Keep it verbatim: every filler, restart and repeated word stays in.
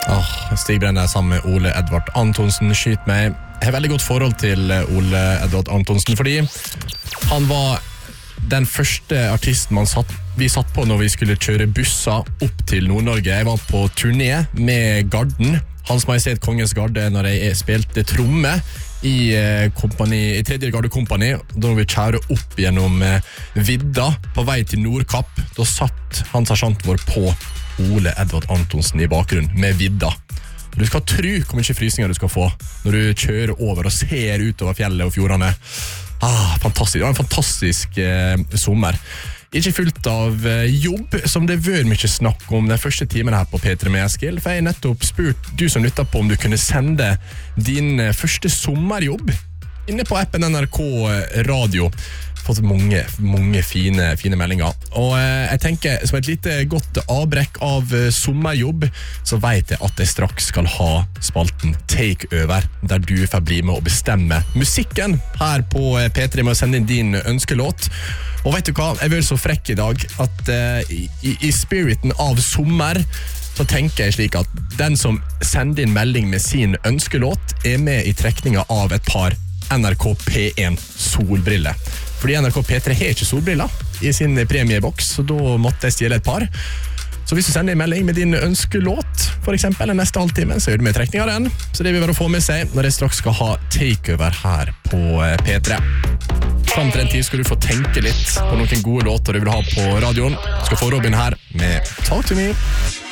Åh, Stig Brenner sammen med Ole Edvard Antonsen. Skyt meg. Jeg har veldig godt forhold til Ole Edvard Antonsen, fordi han var den første artisten man satt, vi satt på når vi skulle kjøre busser opp til Nord-Norge. Jeg var på turné med Garden, Hans Majestet Kongens Garde, når jeg spilte tromme i, kompani, i tredje gardekompani. Da vi kjører opp gjennom vidda på vei til Nordkapp, da satt han sersjant vår på Ole Edvard Antonsen i bakgrunnen med vidda. Du skal tro hvor mye frysninger du skal få når du kjører over og ser utover fjellet og fjordene. Ah, fantastisk. Det var en fantastisk eh, sommer. Ikke fullt av eh, jobb, som det var mye snakk om den første timen her på P tre med Eskil, for jeg har nettopp spurt du som lytter på om du kunne sende din eh, første sommerjobb inne på appen N R K Radio. Fått mange, mange fine, fine meldinger. Og eh, jeg tenker, som et lite godt avbrekk av eh, sommerjobb, så vet jeg at jeg straks skal ha spalten Takeover, der du får bli med og bestemme musikken her på eh, P tre med å sende inn din ønskelåt. Og vet du hva, jeg vil så frekk i dag at eh, i, i spiriten av sommer, så tenker jeg slik at den som sender inn melding med sin ønskelåt, er med i trekninga av et par N R K P én solbriller. Fordi N R K P tre har ikke solbriller i sin premieboks, så da måtte jeg stjele et par. Så hvis du sender en melding med din ønskelåt, for eksempel, den neste halvtime, så gjør du med trekning av den. Så det vil være å få med seg når jeg straks skal ha takeover her på P tre. Frem til den tid skal du få tenke litt på noen gode låter du vil ha på radioen. Du skal få Robin her med Talk to Me.